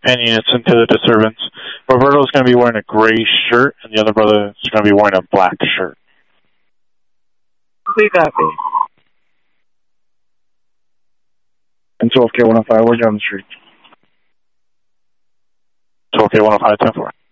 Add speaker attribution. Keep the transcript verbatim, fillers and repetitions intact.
Speaker 1: ten units into the disturbance. Roberto's going to be wearing a gray shirt, and the other brother is going to be wearing a black shirt.
Speaker 2: Complete copy.
Speaker 3: And twelve K one oh five, we're down the street.
Speaker 1: twelve K one oh five, ten four.